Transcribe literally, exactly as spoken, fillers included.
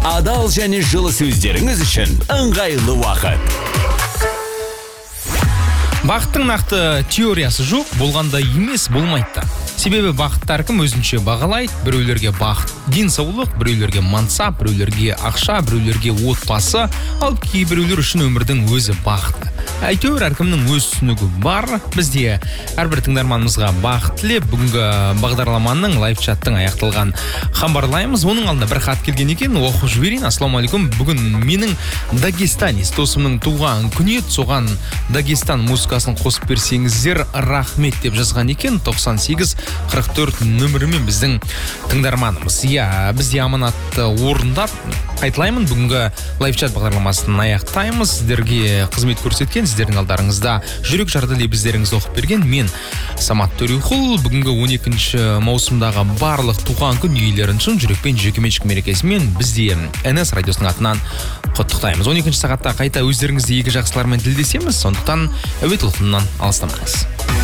Адал және жылы сөздеріңіз үшін ыңғайлы уақыт. Бақыттың нақты теориясы жоқ, болғанда емес болмайды. Себебі бақытты әркім өзінше бағалайды. Біреулерге бақыт денсаулық, біреулерге мансап, біреулерге ақша, біреулерге отбасы, ал кейбіреулер үшін өмірдің өзі бақыты. Әйтеуір әркімнің өз түсінігі бар. Бізде әрбір тыңдарманымызға бақыт тілеп, бүгінгі бағдарламаның лайв-чаттың аяқталған хабарлаймыз. Оның алдында бір хат келген екен, оқып жіберейін. Ассалаумағалейкум. Бүгін менің дагестанец досымның туған күні еді, соған Дагестан музыкасын қосып берсеңіздер рахмет деп жазған екен. тоқсан сегіз қырық төрт нөмірімен біздің тыңдарманымыз. Иә, бізде аманатты орындап қайталаймын. Бүгінгі лайв-чат бағдарламасын аяқтаймыз. Сіздерге қызмет көрсеткен, сіздердің алдарыңызда жүрек жарды лебіздеріңізді оқып берген мен Самат Төреқұл. Бүгінгі он екінші маусымдағы барлық туған күн иелерін шын жүрекпен жекеменшік мерекесімен бізде эн эс радиосының атынан құттықтаймыз. он екінші сағатта қайта өздеріңізді игі жақсылармен тілдесеміз, сондықтан әуе толқынынан алыстамаңыз.